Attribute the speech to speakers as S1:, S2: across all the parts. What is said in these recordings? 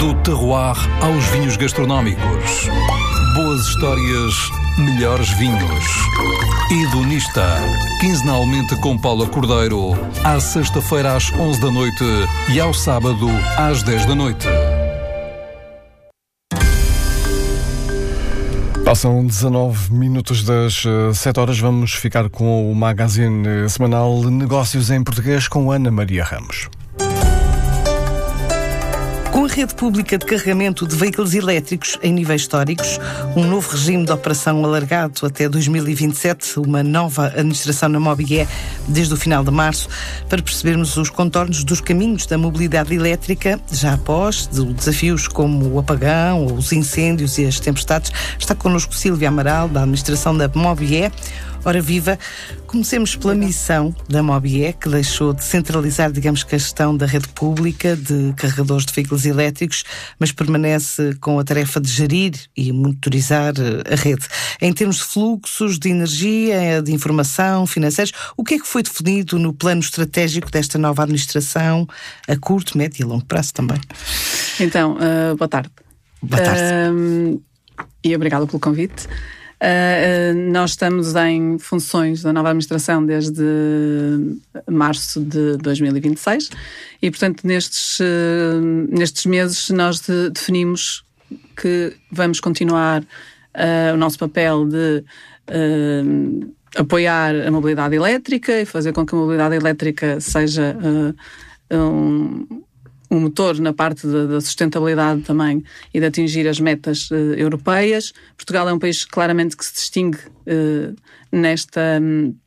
S1: Do terroir aos vinhos gastronómicos. Boas histórias, melhores vinhos. Hedonista, quinzenalmente com Paula Cordeiro, à sexta-feira às 11 da noite e ao sábado às 10 da noite.
S2: Passam 19 minutos das 7 horas. Vamos ficar com o magazine semanal Negócios em Português com Ana Maria Ramos.
S3: Com a rede pública de carregamento de veículos elétricos em níveis históricos, um novo regime de operação alargado até 2027, uma nova administração na Mobié desde o final de março, para percebermos os contornos dos caminhos da mobilidade elétrica, já após desafios como o apagão, os incêndios e as tempestades, está connosco Sílvia Amaral, da administração da Mobié. Ora viva, comecemos pela missão da Mobié, que deixou de centralizar, digamos, que a gestão da rede pública de carregadores de veículos elétricos, mas permanece com a tarefa de gerir e monitorizar a rede. Em termos de fluxos de energia, de informação, financeiros, o que é que foi definido no plano estratégico desta nova administração, a curto, médio e longo prazo também?
S4: Então, boa tarde.
S3: Boa tarde.
S4: E obrigada pelo convite. Nós estamos em funções da nova administração desde março de 2026 e, portanto, nestes meses nós definimos que vamos continuar o nosso papel de apoiar a mobilidade elétrica e fazer com que a mobilidade elétrica seja um motor na parte da sustentabilidade também e de atingir as metas europeias. Portugal é um país claramente que se distingue nesta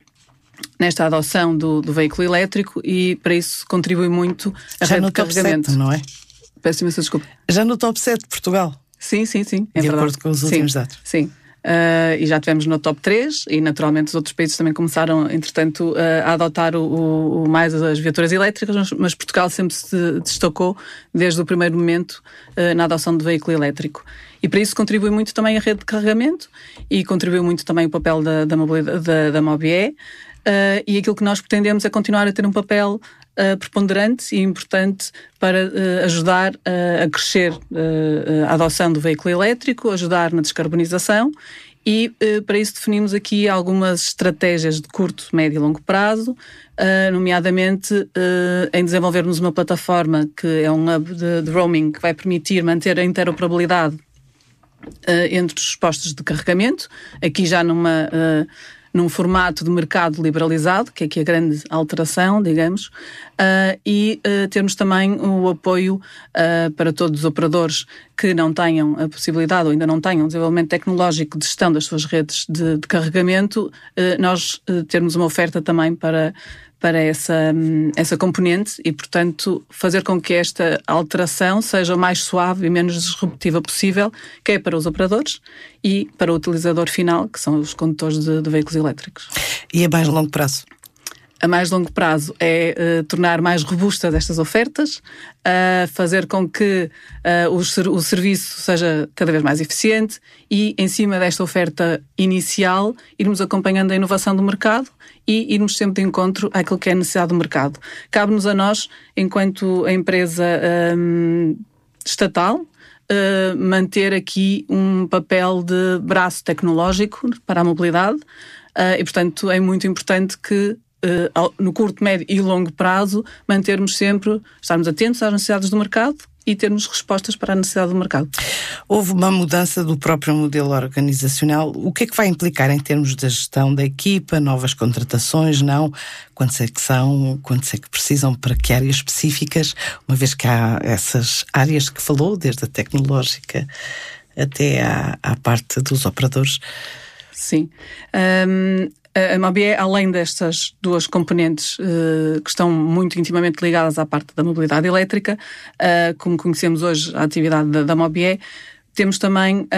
S4: adoção do veículo elétrico e para isso contribui muito a rede de carregamento.
S3: Já no top 7, não é?
S4: Peço imensa desculpa.
S3: Já no top 7 de Portugal?
S4: Sim.
S3: De acordo com os últimos dados.
S4: Sim. E já tivemos no top 3 e naturalmente os outros países também começaram, entretanto, a adotar mais as viaturas elétricas, mas Portugal sempre se destacou desde o primeiro momento na adoção do veículo elétrico. E para isso contribui muito também a rede de carregamento e contribui muito também o papel da Mobié. E aquilo que nós pretendemos é continuar a ter um papel preponderante e importante para ajudar a crescer a adoção do veículo elétrico, ajudar na descarbonização e para isso definimos aqui algumas estratégias de curto, médio e longo prazo, nomeadamente em desenvolvermos uma plataforma que é um hub de roaming que vai permitir manter a interoperabilidade entre os postos de carregamento, aqui já num formato de mercado liberalizado, que é aqui a grande alteração, digamos, e termos também o apoio para todos os operadores que não tenham a possibilidade ou ainda não tenham desenvolvimento tecnológico de gestão das suas redes de carregamento, nós termos uma oferta também para essa componente e, portanto, fazer com que esta alteração seja o mais suave e menos disruptiva possível, que é para os operadores e para o utilizador final, que são os condutores de veículos elétricos.
S3: E a mais longo prazo?
S4: A mais longo prazo é tornar mais robustas estas ofertas, fazer com que o serviço seja cada vez mais eficiente e, em cima desta oferta inicial, irmos acompanhando a inovação do mercado e irmos sempre de encontro àquilo que é a necessidade do mercado. Cabe-nos a nós, enquanto empresa estatal, manter aqui um papel de braço tecnológico para a mobilidade e, portanto, é muito importante que no curto, médio e longo prazo estarmos atentos às necessidades do mercado e termos respostas para a necessidade do mercado.
S3: Houve uma mudança do próprio modelo organizacional. O que é que vai implicar em termos da gestão da equipa, novas contratações, não? Quantos é que são? Quantos é que precisam? Para que áreas específicas? Uma vez que há essas áreas que falou, desde a tecnológica até à parte dos operadores.
S4: Sim. A Mobié, além destas duas componentes que estão muito intimamente ligadas à parte da mobilidade elétrica, como conhecemos hoje a atividade da Mobié, temos também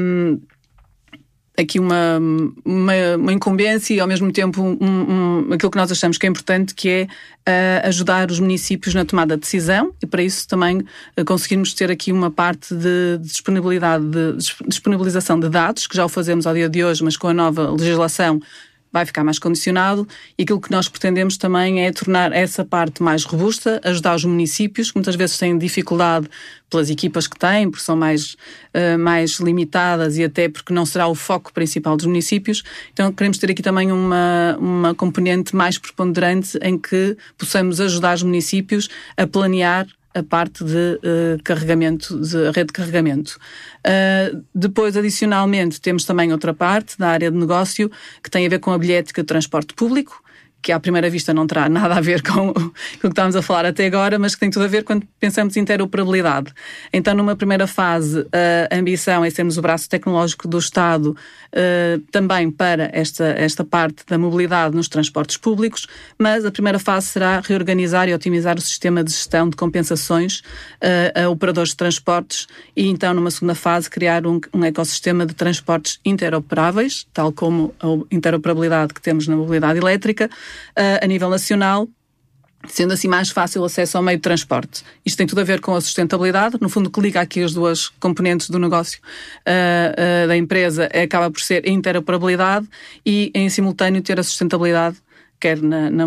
S4: aqui uma incumbência e, ao mesmo tempo, aquilo que nós achamos que é importante, que é ajudar os municípios na tomada de decisão e, para isso, também conseguirmos ter aqui uma parte de disponibilização de dados, que já o fazemos ao dia de hoje, mas com a nova legislação vai ficar mais condicionado, e aquilo que nós pretendemos também é tornar essa parte mais robusta, ajudar os municípios, que muitas vezes têm dificuldade pelas equipas que têm, porque são mais limitadas e até porque não será o foco principal dos municípios. Então queremos ter aqui também uma componente mais preponderante em que possamos ajudar os municípios a planear a parte de carregamento, de rede de carregamento. Depois, adicionalmente, temos também outra parte da área de negócio que tem a ver com a bilhética de transporte público, que à primeira vista não terá nada a ver com o que estamos a falar até agora, mas que tem tudo a ver quando pensamos em interoperabilidade. Então, numa primeira fase, a ambição é sermos o braço tecnológico do Estado também para esta parte da mobilidade nos transportes públicos, mas a primeira fase será reorganizar e otimizar o sistema de gestão de compensações a operadores de transportes e então, numa segunda fase, criar um ecossistema de transportes interoperáveis, tal como a interoperabilidade que temos na mobilidade elétrica, a nível nacional, sendo assim mais fácil o acesso ao meio de transporte. Isto tem tudo a ver com a sustentabilidade, no fundo o que liga aqui as duas componentes do negócio da empresa acaba por ser a interoperabilidade e em simultâneo ter a sustentabilidade, quer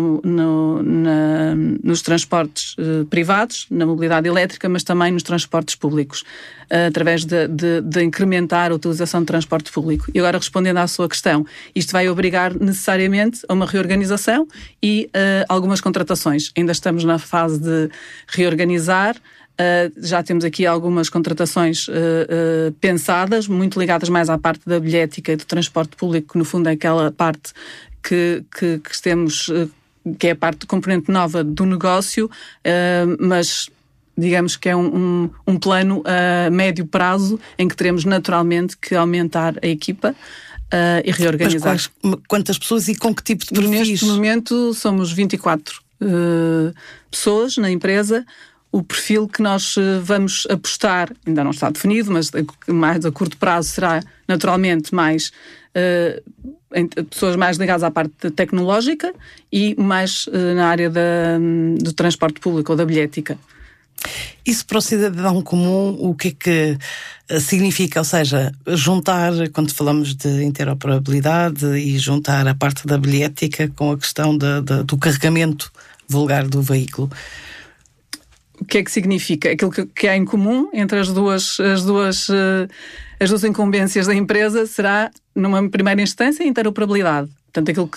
S4: nos transportes privados, na mobilidade elétrica, mas também nos transportes públicos, através de incrementar a utilização de transporte público. E agora, respondendo à sua questão, isto vai obrigar necessariamente a uma reorganização e algumas contratações. Ainda estamos na fase de reorganizar. Já temos aqui algumas contratações pensadas, muito ligadas mais à parte da bilhética e do transporte público, que no fundo é aquela parte que temos, que é a parte componente nova do negócio, mas digamos que é um plano a médio prazo em que teremos naturalmente que aumentar a equipa e reorganizar.
S3: Mas quantas pessoas e com que tipo de perfis?
S4: Neste momento somos 24 pessoas na empresa. O perfil que nós vamos apostar ainda não está definido, mas mais a curto prazo será naturalmente mais pessoas mais ligadas à parte tecnológica e mais na área do transporte público ou da bilhética.
S3: Isso para o cidadão comum, o que é que significa? Ou seja, juntar, quando falamos de interoperabilidade, e juntar a parte da bilhética com a questão do carregamento vulgar do veículo.
S4: O que é que significa? Aquilo que há em comum entre as duas incumbências da empresa será, numa primeira instância, a interoperabilidade. Portanto, aquilo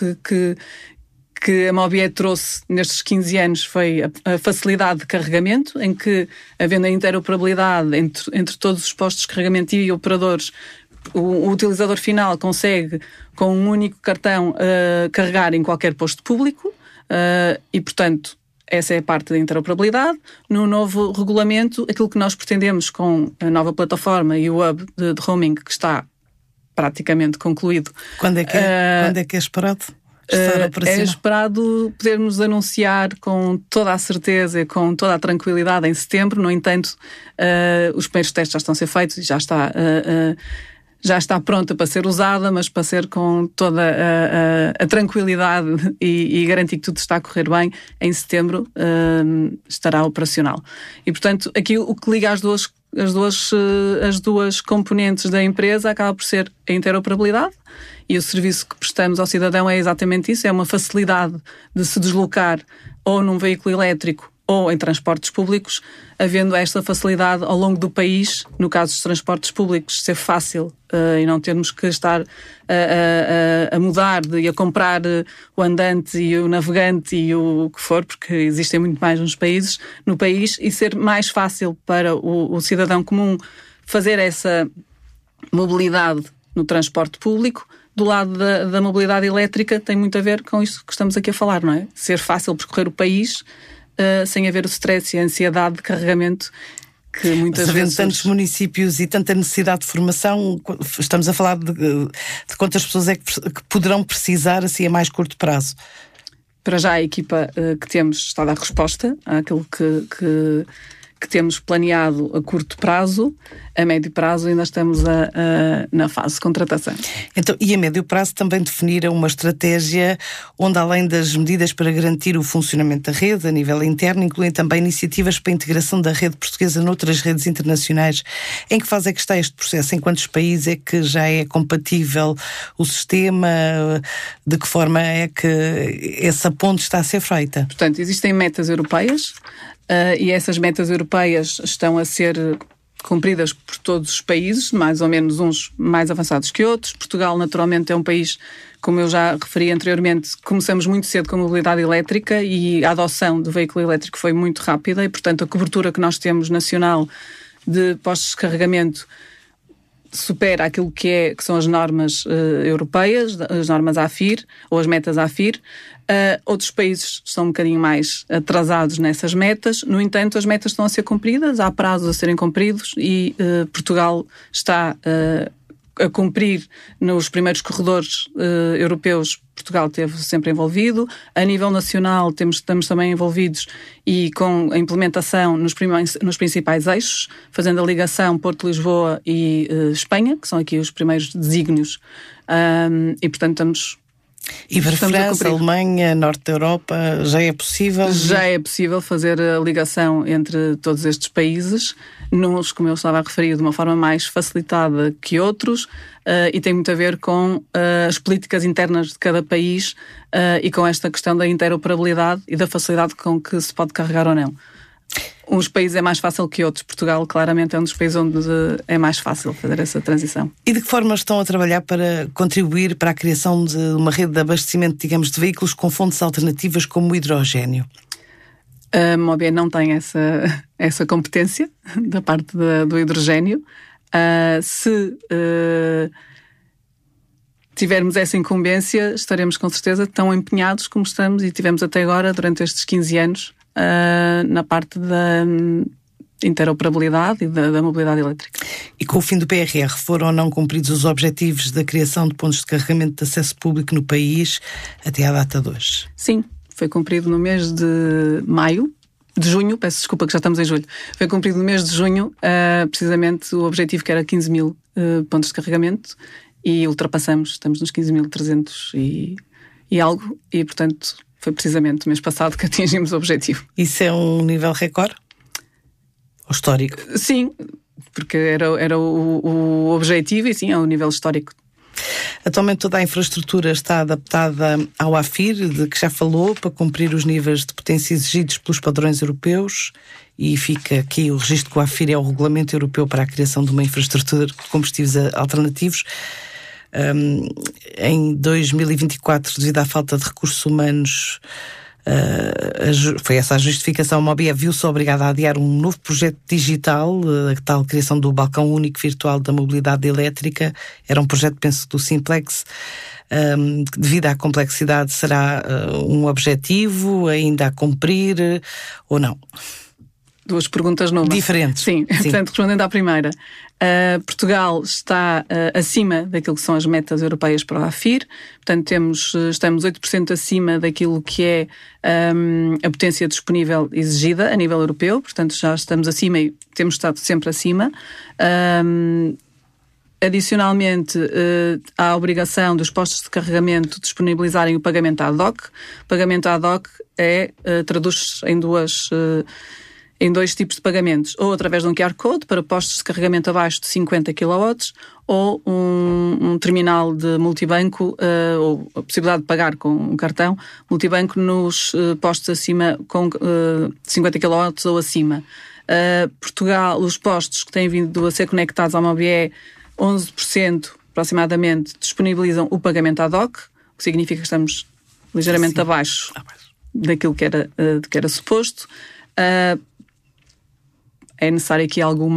S4: que a Mobié trouxe nestes 15 anos foi a facilidade de carregamento, em que, havendo a interoperabilidade entre todos os postos de carregamento e operadores, o utilizador final consegue, com um único cartão, carregar em qualquer posto público e, portanto, essa é a parte da interoperabilidade. No novo regulamento, aquilo que nós pretendemos com a nova plataforma e o hub de roaming, que está praticamente concluído.
S3: Quando é que é esperado?
S4: É esperado podermos anunciar com toda a certeza e com toda a tranquilidade em setembro. No entanto, os primeiros testes já estão a ser feitos e já está pronta para ser usada, mas para ser com toda a tranquilidade e garantir que tudo está a correr bem, em setembro estará operacional. E, portanto, aqui o que liga as duas componentes da empresa acaba por ser a interoperabilidade, e o serviço que prestamos ao cidadão é exatamente isso, é uma facilidade de se deslocar ou num veículo elétrico ou em transportes públicos, havendo esta facilidade ao longo do país, no caso dos transportes públicos, ser fácil e não termos que estar a mudar e a comprar o andante e o navegante e o que for, porque existem muito mais no país, e ser mais fácil para o cidadão comum fazer essa mobilidade no transporte público. Do lado da mobilidade elétrica tem muito a ver com isso que estamos aqui a falar, não é? Ser fácil percorrer o país sem haver o stress e a ansiedade de carregamento que muitas vezes...
S3: tantos municípios e tanta necessidade de formação, estamos a falar de quantas pessoas é que poderão precisar assim a mais curto prazo?
S4: Para já a equipa que temos está a dar resposta àquilo que que temos planeado a curto prazo. A médio prazo ainda estamos na fase de contratação.
S3: Então, e a médio prazo também definir uma estratégia onde, além das medidas para garantir o funcionamento da rede a nível interno, incluem também iniciativas para a integração da rede portuguesa noutras redes internacionais. Em que fase é que está este processo? Em quantos países é que já é compatível o sistema? De que forma é que essa ponte está a ser feita?
S4: Portanto, existem metas europeias e essas metas europeias estão a ser cumpridas por todos os países, mais ou menos uns mais avançados que outros. Portugal, naturalmente, é um país, como eu já referi anteriormente, começamos muito cedo com a mobilidade elétrica e a adoção do veículo elétrico foi muito rápida e, portanto, a cobertura que nós temos nacional de postos de carregamento supera aquilo que são as normas europeias, as normas AFIR, ou as metas AFIR. Outros países estão um bocadinho mais atrasados nessas metas. No entanto, as metas estão a ser cumpridas, há prazos a serem cumpridos e Portugal está a cumprir nos primeiros corredores europeus. Portugal esteve sempre envolvido. A nível nacional estamos também envolvidos e com a implementação nos principais eixos, fazendo a ligação Porto-Lisboa e Espanha, que são aqui os primeiros desígnios. E, portanto, estamos...
S3: E para França, Alemanha, Norte da Europa, já é possível?
S4: Já é possível fazer a ligação entre todos estes países, uns, como eu estava a referir, de uma forma mais facilitada que outros, e tem muito a ver com as políticas internas de cada país e com esta questão da interoperabilidade e da facilidade com que se pode carregar ou não. Uns países é mais fácil que outros. Portugal, claramente, é um dos países onde é mais fácil fazer essa transição.
S3: E de que forma estão a trabalhar para contribuir para a criação de uma rede de abastecimento, digamos, de veículos com fontes alternativas como o hidrogénio?
S4: A Mobie não tem essa competência da parte do hidrogénio. Se tivermos essa incumbência, estaremos com certeza tão empenhados como estamos e tivemos até agora, durante estes 15 anos, na parte da interoperabilidade e da mobilidade elétrica.
S3: E com o fim do PRR, foram ou não cumpridos os objetivos da criação de pontos de carregamento de acesso público no país até à data de hoje?
S4: Sim, foi cumprido no mês de junho, peço desculpa que já estamos em julho, foi cumprido no mês de junho, precisamente o objetivo que era 15 mil pontos de carregamento e ultrapassamos, estamos nos 15.300 e algo, e portanto foi precisamente o mês passado que atingimos o objetivo.
S3: Isso é um nível recorde? Ou histórico?
S4: Sim, porque era o objetivo e sim, é um nível histórico.
S3: Atualmente toda a infraestrutura está adaptada ao AFIR, de que já falou, para cumprir os níveis de potência exigidos pelos padrões europeus, e fica aqui o registro que o AFIR é o Regulamento Europeu para a criação de uma infraestrutura de combustíveis alternativos. Em 2024, devido à falta de recursos humanos, foi essa a justificação. A Mobie viu-se obrigada a adiar um novo projeto digital, a tal criação do balcão único virtual da mobilidade elétrica. Era um projeto, penso, do Simplex. Devido à complexidade, será um objetivo ainda a cumprir ou não?
S4: Duas perguntas numa.
S3: Diferentes.
S4: Sim. Portanto, respondendo à primeira, Portugal está acima daquilo que são as metas europeias para o AFIR, portanto estamos 8% acima daquilo que é a potência disponível exigida a nível europeu, portanto já estamos acima e temos estado sempre acima. Adicionalmente, há a obrigação dos postos de carregamento disponibilizarem o pagamento ad hoc. O pagamento ad hoc traduz-se em dois tipos de pagamentos, ou através de um QR Code para postos de carregamento abaixo de 50 kW, ou um terminal de multibanco, ou a possibilidade de pagar com um cartão multibanco nos postos acima com 50 kW ou acima. Portugal, os postos que têm vindo a ser conectados à Mobie, 11% aproximadamente disponibilizam o pagamento ad hoc, o que significa que estamos ligeiramente abaixo daquilo que era suposto. É necessário aqui algum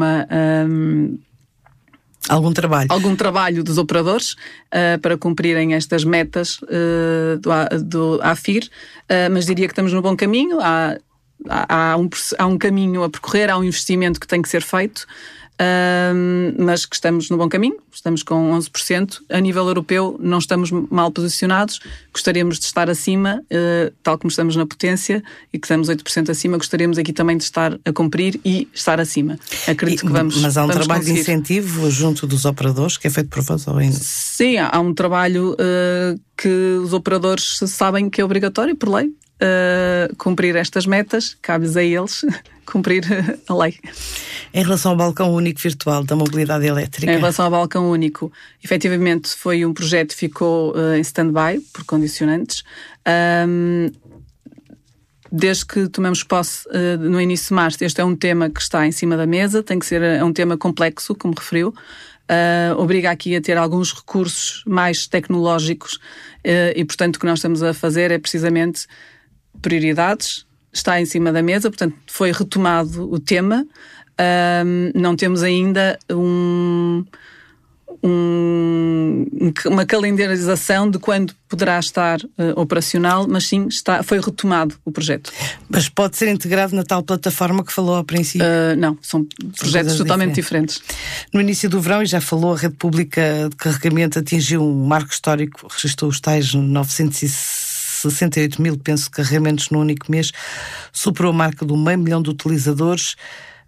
S4: trabalho dos operadores para cumprirem estas metas do AFIR, mas diria que estamos no bom caminho. Há há um caminho a percorrer, há um investimento que tem que ser feito, mas que estamos no bom caminho, estamos com 11%. A nível europeu não estamos mal posicionados, gostaríamos de estar acima, tal como estamos na potência, e que estamos 8% acima, gostaríamos aqui também de estar a cumprir e estar acima. Acredito que vamos.
S3: Mas há um trabalho
S4: conseguir.
S3: de incentivo junto dos operadores que é feito por vós ou ainda?
S4: Sim, há um trabalho que os operadores sabem que é obrigatório por lei. Cumprir estas metas, cabe-lhes a eles cumprir a lei.
S3: Em relação ao balcão único virtual da mobilidade elétrica?
S4: Em relação ao balcão único, efetivamente foi um projeto que ficou em stand-by por condicionantes. Desde que tomamos posse no início de março, este é um tema que está em cima da mesa, tem que ser um tema complexo, como referiu. Obriga aqui a ter alguns recursos mais tecnológicos e, portanto, o que nós estamos a fazer é precisamente prioridades, está em cima da mesa, portanto, foi retomado o tema. Não temos ainda uma calendarização de quando poderá estar operacional, mas sim, foi retomado o projeto.
S3: Mas pode ser integrado na tal plataforma que falou ao princípio?
S4: Não, são projetos totalmente diferentes.
S3: No início do verão, e já falou, a rede pública de carregamento atingiu um marco histórico, registrou os tais 968 mil, penso, carregamentos no único mês, superou a marca do 500 mil de utilizadores.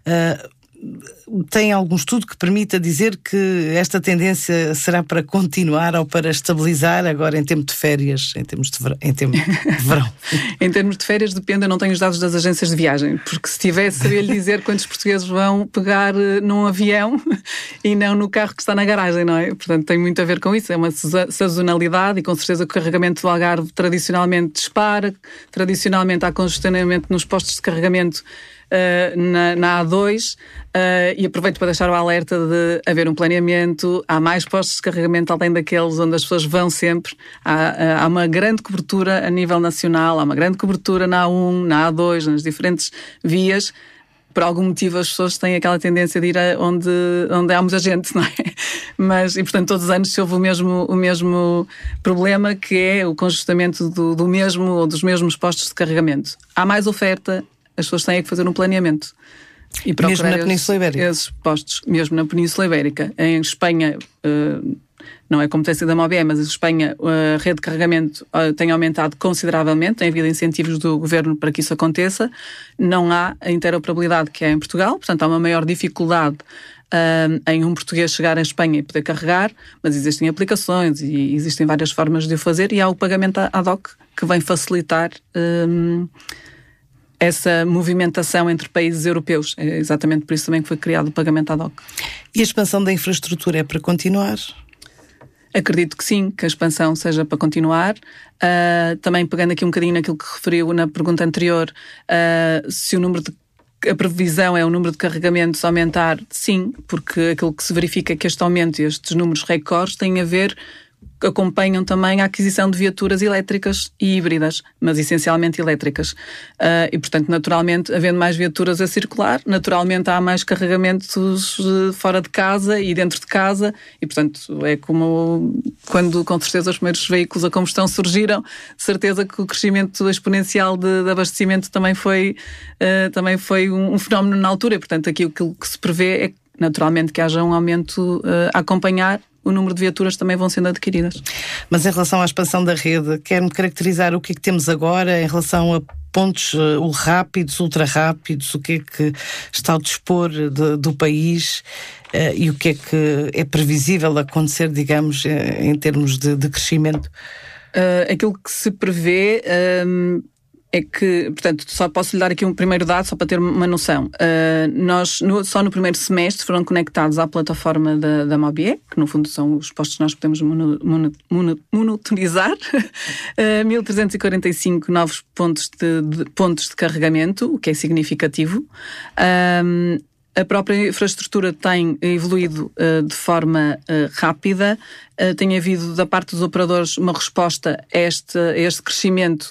S3: Tem algum estudo que permita dizer que esta tendência será para continuar ou para estabilizar agora em tempo de férias, em tempo de verão?
S4: Em termos de férias depende, eu não tenho os dados das agências de viagem, porque se tivesse, sabia-lhe dizer quantos portugueses vão pegar num avião e não no carro que está na garagem, não é? Portanto, tem muito a ver com isso, é uma sazonalidade, e com certeza que o carregamento do Algarve tradicionalmente dispara, tradicionalmente há congestionamento nos postos de carregamento na A2, e aproveito para deixar o alerta de haver um planeamento, há mais postos de carregamento além daqueles onde as pessoas vão sempre, há uma grande cobertura a nível nacional, há uma grande cobertura na A1, na A2, nas diferentes vias. Por algum motivo as pessoas têm aquela tendência de ir onde há muita gente, não é? E portanto todos os anos se houve o mesmo problema, que é o congestionamento do mesmo ou dos mesmos postos de carregamento. Há mais oferta, as pessoas têm que fazer um planeamento e procurar
S3: mesmo na Península Ibérica?
S4: Esses postos, mesmo na Península Ibérica. Em Espanha, não é competência da MOBE, mas em Espanha a rede de carregamento tem aumentado consideravelmente, tem havido incentivos do governo para que isso aconteça. Não há a interoperabilidade que é em Portugal, portanto há uma maior dificuldade em um português chegar à Espanha e poder carregar, mas existem aplicações e existem várias formas de o fazer, e há o pagamento ad hoc que vem facilitar essa movimentação entre países europeus. É exatamente por isso também que foi criado o pagamento ad hoc.
S3: E a expansão da infraestrutura é para continuar?
S4: Acredito que sim, que a expansão seja para continuar. Também pegando aqui um bocadinho naquilo que referiu na pergunta anterior, se a previsão é o número de carregamentos aumentar, sim, porque aquilo que se verifica é que este aumento e estes números recordes têm a ver, acompanham também a aquisição de viaturas elétricas e híbridas, mas essencialmente elétricas. E, portanto, naturalmente, havendo mais viaturas a circular, naturalmente há mais carregamentos fora de casa e dentro de casa, e, portanto, é como quando, com certeza, os primeiros veículos a combustão surgiram, certeza que o crescimento exponencial de abastecimento também foi um fenómeno na altura, e, portanto, aqui aquilo que se prevê é, naturalmente, que haja um aumento a acompanhar. O número de viaturas também vão sendo adquiridas. Mas em relação à expansão da rede, quer-me caracterizar o que é que temos agora em relação a pontos rápidos, ultra rápidos, o que é que está ao dispor do país e o que é previsível acontecer, digamos, em termos de crescimento? Aquilo que se prevê é que, portanto, só posso lhe dar aqui um primeiro dado, só para ter uma noção. Nós, só no primeiro semestre, foram conectados à plataforma da MOBE, que no fundo são os postos que nós podemos monitorizar, 1.345 novos pontos de carregamento, o que é significativo. A própria infraestrutura tem evoluído de forma rápida. Tem havido, da parte dos operadores, uma resposta a este crescimento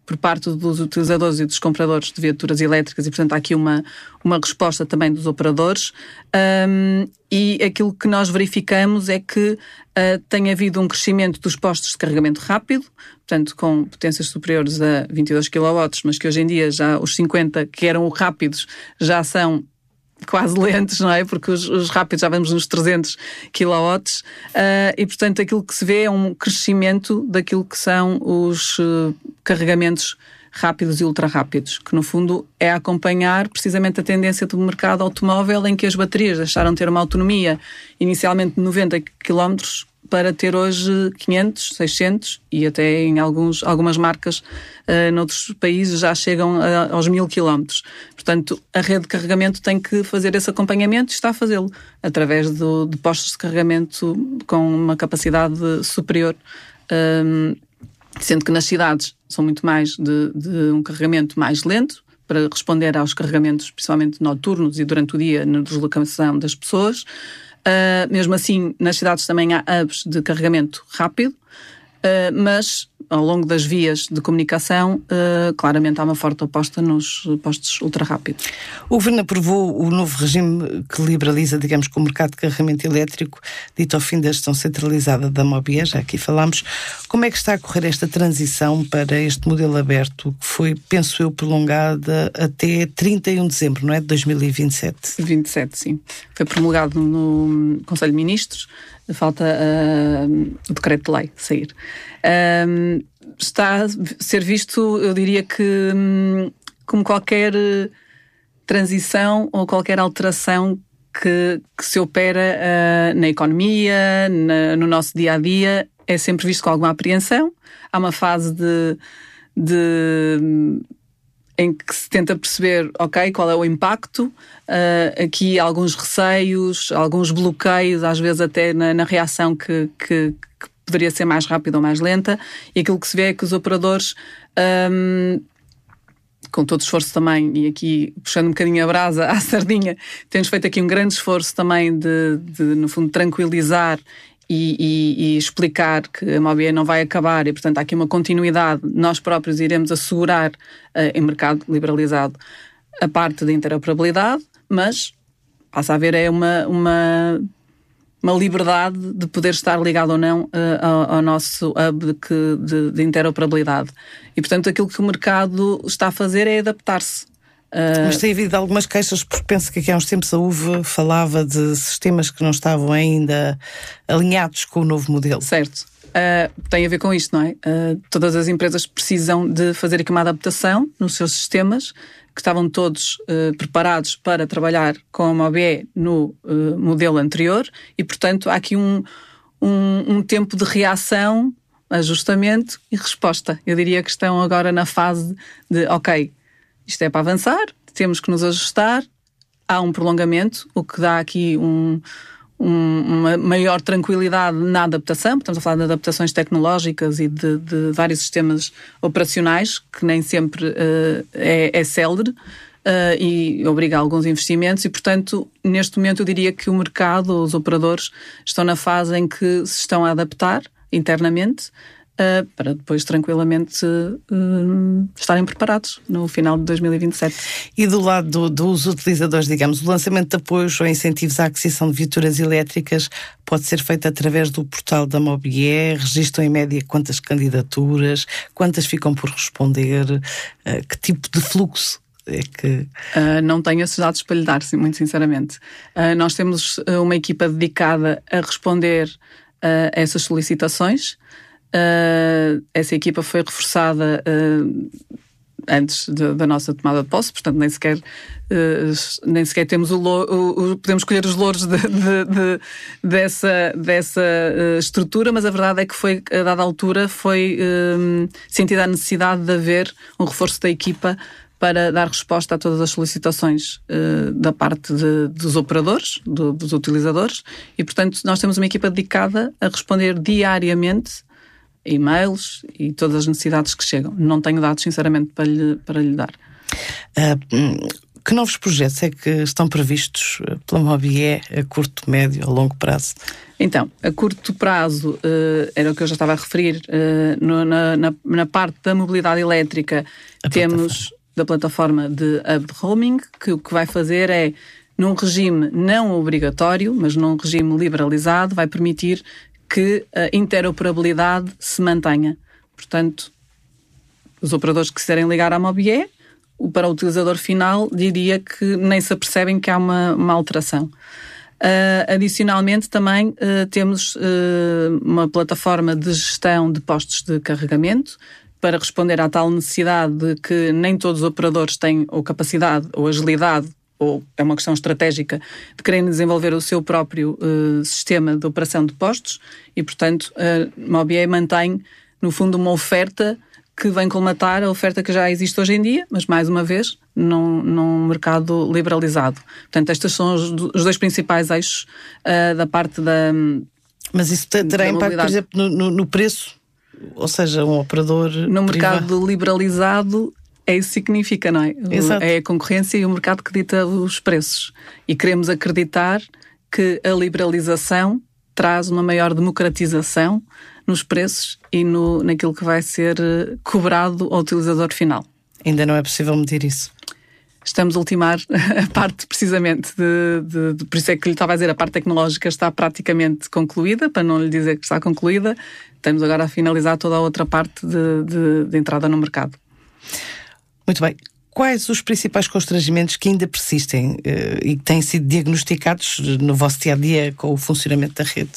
S4: por parte dos utilizadores e dos compradores de viaturas elétricas e, portanto, há aqui uma resposta também dos operadores. E aquilo que nós verificamos é que tem havido um crescimento dos postos de carregamento rápido, portanto, com potências superiores a 22 kW, mas que hoje em dia já os 50, que eram rápidos, já são quase lentos, não é? Porque os rápidos já vamos nos 300 kW e, portanto, aquilo que se vê é um crescimento daquilo que são os carregamentos rápidos e ultra rápidos, que no fundo é acompanhar precisamente a tendência do mercado automóvel, em que as baterias deixaram de ter uma autonomia inicialmente de 90 km para ter hoje 500, 600 e até em algumas marcas noutros países já chegam aos 1000 km. Portanto, a rede de carregamento tem que fazer esse acompanhamento e está a fazê-lo através de postos de carregamento com uma capacidade superior, sendo que nas cidades são muito mais de um carregamento mais lento para responder aos carregamentos, principalmente noturnos e durante o dia, na deslocação das pessoas. Mesmo assim, nas cidades também há hubs de carregamento rápido, mas ao longo das vias de comunicação, claramente há uma forte aposta nos postos ultra rápidos.
S3: O Governo aprovou o novo regime que liberaliza, digamos, com o mercado de carregamento elétrico, dito ao fim da gestão centralizada da Mobié, já aqui falámos. Como é que está a correr esta transição para este modelo aberto, que foi, penso eu, prolongada até 31 de dezembro, não é? De 2027?
S4: 27, sim. Foi promulgado no Conselho de Ministros. Falta o decreto de lei sair. Está a ser visto, eu diria que, como qualquer transição ou qualquer alteração que se opera na economia, no nosso dia-a-dia, é sempre visto com alguma apreensão. Há uma fase em que se tenta perceber, ok, qual é o impacto, aqui alguns receios, alguns bloqueios, às vezes até na reação que poderia ser mais rápida ou mais lenta, e aquilo que se vê é que os operadores, com todo esforço também, e aqui puxando um bocadinho a brasa à sardinha, temos feito aqui um grande esforço também de no fundo, tranquilizar e explicar que a Mobié não vai acabar e, portanto, há aqui uma continuidade. Nós próprios iremos assegurar, em mercado liberalizado, a parte da interoperabilidade, mas passa a haver uma liberdade de poder estar ligado ou não ao nosso hub de interoperabilidade. E, portanto, aquilo que o mercado está a fazer é adaptar-se.
S3: Mas tem havido algumas queixas, porque penso que aqui há uns tempos a UV falava de sistemas que não estavam ainda alinhados com o novo modelo.
S4: Certo. Tem a ver com isto, não é? Todas as empresas precisam de fazer aqui uma adaptação nos seus sistemas, que estavam todos preparados para trabalhar com a Mobié no modelo anterior, e, portanto, há aqui um tempo de reação, ajustamento e resposta. Eu diria que estão agora na fase de, ok, isto é para avançar, temos que nos ajustar, há um prolongamento, o que dá aqui uma maior tranquilidade na adaptação. Estamos a falar de adaptações tecnológicas e de vários sistemas operacionais, que nem sempre é célere e obriga a alguns investimentos, e, portanto, neste momento eu diria que o mercado, os operadores, estão na fase em que se estão a adaptar internamente, para depois tranquilamente estarem preparados no final de 2027.
S3: E do lado dos utilizadores, digamos, o lançamento de apoios ou incentivos à aquisição de viaturas elétricas pode ser feito através do portal da Mobié. Registram em média quantas candidaturas, quantas ficam por responder, que tipo de fluxo é que...
S4: Não tenho esses dados para lhe dar, muito sinceramente. Nós temos uma equipa dedicada a responder a essas solicitações. Essa equipa foi reforçada antes da nossa tomada de posse, portanto nem sequer temos podemos escolher os louros dessa estrutura, mas a verdade é que foi, a dada altura, foi sentida a necessidade de haver um reforço da equipa para dar resposta a todas as solicitações da parte dos operadores, dos utilizadores, e, portanto, nós temos uma equipa dedicada a responder diariamente e-mails e todas as necessidades que chegam. Não tenho dados, sinceramente, para lhe dar.
S3: Que novos projetos é que estão previstos pela Mobié a curto, médio ou longo prazo?
S4: Então, a curto prazo, era o que eu já estava a referir, na parte da mobilidade elétrica, temos da plataforma de hub de roaming, que o que vai fazer é, num regime não obrigatório, mas num regime liberalizado, vai permitir que a interoperabilidade se mantenha. Portanto, os operadores que quiserem ligar à Mobié, para o utilizador final, diria que nem se apercebem que há uma alteração. Adicionalmente, também temos uma plataforma de gestão de postos de carregamento para responder à tal necessidade de que nem todos os operadores têm ou capacidade ou agilidade, ou é uma questão estratégica, de querem desenvolver o seu próprio sistema de operação de postos e, portanto, a Mobié mantém, no fundo, uma oferta que vem colmatar a oferta que já existe hoje em dia, mas, mais uma vez, num mercado liberalizado. Portanto, estes são os dois principais eixos da parte da...
S3: Mas isso terá impacto, por exemplo, no preço? Ou seja, um operador
S4: no mercado liberalizado, é isso que significa, não é?
S3: Exato.
S4: É a concorrência e o mercado que dita os preços. E queremos acreditar que a liberalização traz uma maior democratização nos preços e naquilo que vai ser cobrado ao utilizador final.
S3: Ainda não é possível medir isso?
S4: Estamos a ultimar a parte, precisamente, por isso é que lhe estava a dizer, a parte tecnológica está praticamente concluída, para não lhe dizer que está concluída. Estamos agora a finalizar toda a outra parte de entrada no mercado.
S3: Muito bem. Quais os principais constrangimentos que ainda persistem e que têm sido diagnosticados no vosso dia-a-dia com o funcionamento da rede?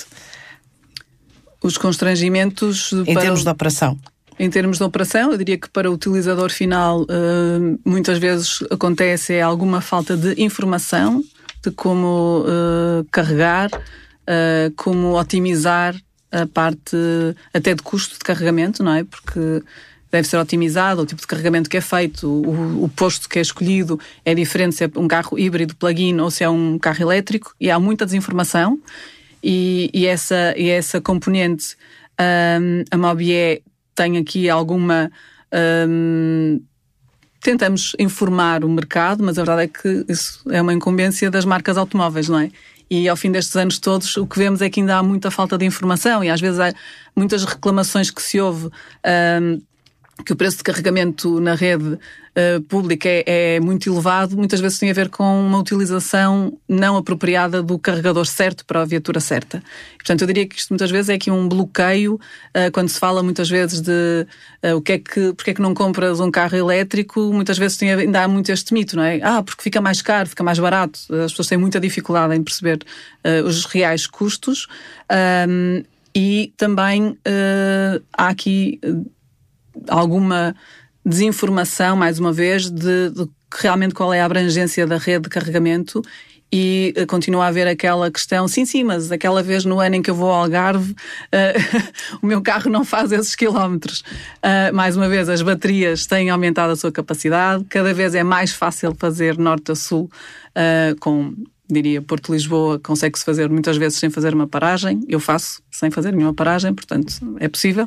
S4: Os constrangimentos...
S3: Em termos de operação?
S4: Em termos de operação, eu diria que para o utilizador final muitas vezes acontece alguma falta de informação de como carregar, como otimizar a parte até de custo de carregamento, não é? Porque deve ser otimizado o tipo de carregamento que é feito, o posto que é escolhido é diferente se é um carro híbrido plug-in ou se é um carro elétrico, e há muita desinformação e essa componente a Mobié tem aqui alguma... tentamos informar o mercado, mas a verdade é que isso é uma incumbência das marcas automóveis, não é? E ao fim destes anos todos o que vemos é que ainda há muita falta de informação e às vezes há muitas reclamações que se ouve que o preço de carregamento na rede pública é muito elevado, muitas vezes tem a ver com uma utilização não apropriada do carregador certo para a viatura certa. E, portanto, eu diria que isto muitas vezes é aqui um bloqueio, quando se fala muitas vezes de porque é que não compras um carro elétrico, muitas vezes ainda há muito este mito, não é? Porque fica mais caro, fica mais barato. As pessoas têm muita dificuldade em perceber os reais custos e também há aqui alguma desinformação, mais uma vez, de realmente qual é a abrangência da rede de carregamento e continua a haver aquela questão, sim, mas aquela vez no ano em que eu vou ao Algarve o meu carro não faz esses quilómetros. Mais uma vez, as baterias têm aumentado a sua capacidade, cada vez é mais fácil fazer norte a sul diria, Porto-Lisboa, consegue-se fazer muitas vezes sem fazer uma paragem. Eu faço sem fazer nenhuma paragem, portanto é possível.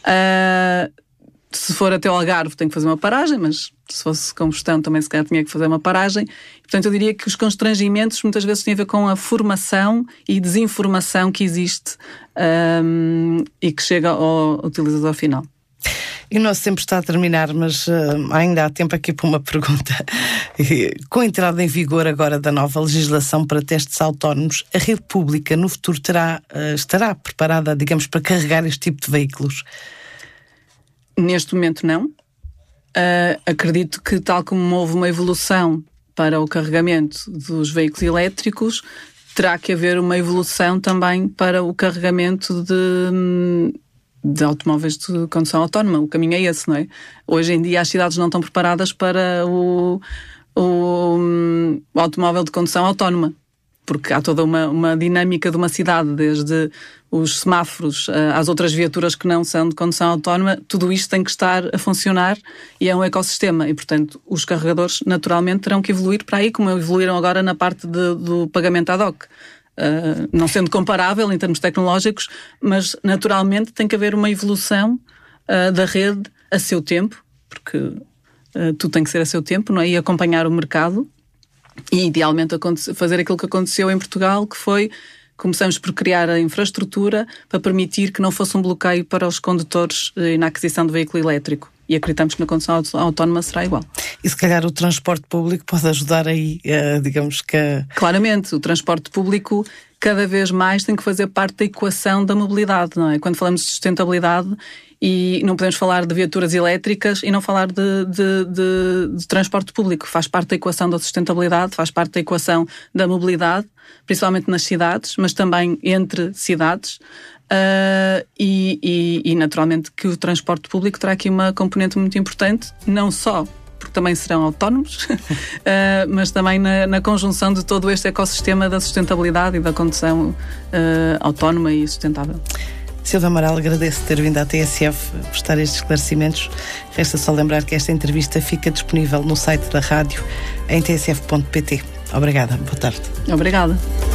S4: Se for até o Algarve tem que fazer uma paragem, mas se fosse combustão também se calhar tinha que fazer uma paragem. Portanto, eu diria que os constrangimentos muitas vezes têm a ver com a formação e desinformação que existe e que chega ao utilizador final.
S3: E o nosso tempo está a terminar, mas ainda há tempo aqui para uma pergunta. Com a entrada em vigor agora da nova legislação para testes autónomos, a rede pública no futuro estará preparada, digamos, para carregar este tipo de veículos?
S4: Neste momento não. Acredito que tal como houve uma evolução para o carregamento dos veículos elétricos, terá que haver uma evolução também para o carregamento de automóveis de condução autónoma. O caminho é esse, não é? Hoje em dia as cidades não estão preparadas para o automóvel de condução autónoma, porque há toda uma dinâmica de uma cidade, desde os semáforos às outras viaturas que não são de condução autónoma, tudo isto tem que estar a funcionar e é um ecossistema e, portanto, os carregadores naturalmente terão que evoluir para aí, como evoluíram agora na parte do pagamento ad hoc. Não sendo comparável em termos tecnológicos, mas naturalmente tem que haver uma evolução da rede a seu tempo, porque tudo tem que ser a seu tempo, não é? E acompanhar o mercado E, idealmente, fazer aquilo que aconteceu em Portugal, que foi, começamos por criar a infraestrutura para permitir que não fosse um bloqueio para os condutores na aquisição de veículo elétrico. E acreditamos que na condução autónoma será igual.
S3: E se calhar o transporte público pode ajudar aí, digamos que...
S4: Claramente, o transporte público cada vez mais tem que fazer parte da equação da mobilidade, não é? Quando falamos de sustentabilidade, e não podemos falar de viaturas elétricas e não falar de transporte público. Faz parte da equação da sustentabilidade, faz parte da equação da mobilidade, principalmente nas cidades, mas também entre cidades. E naturalmente que o transporte público terá aqui uma componente muito importante, não só porque também serão autónomos, mas também na conjunção de todo este ecossistema da sustentabilidade e da condução autónoma e sustentável.
S3: Silvia Amaral, agradeço ter vindo à TSF prestar estes esclarecimentos. Resta só lembrar que esta entrevista fica disponível no site da rádio em tsf.pt. Obrigada, boa tarde.
S4: Obrigada.